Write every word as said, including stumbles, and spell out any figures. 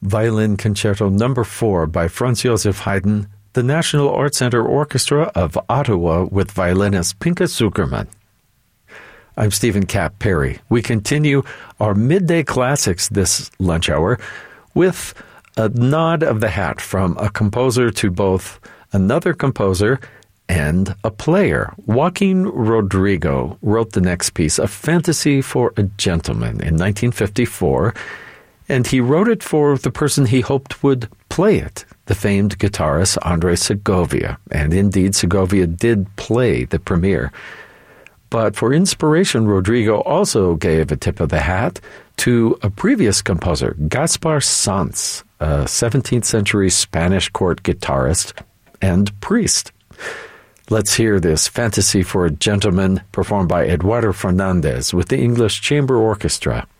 Violin Concerto Number four by Franz Joseph Haydn, the National Art Center Orchestra of Ottawa with violinist Pinka Zukerman. I'm Stephen Kapp Perry. We continue our midday classics this lunch hour with a nod of the hat from a composer to both another composer and a player. Joaquin Rodrigo wrote the next piece, A Fantasy for a Gentleman, in nineteen fifty-four, and he wrote it for the person he hoped would play it, the famed guitarist Andre Segovia. And indeed, Segovia did play the premiere. But for inspiration, Rodrigo also gave a tip of the hat to a previous composer, Gaspar Sanz, a seventeenth century Spanish court guitarist and priest. Let's hear this Fantasy for a Gentleman performed by Eduardo Fernandez with the English Chamber Orchestra.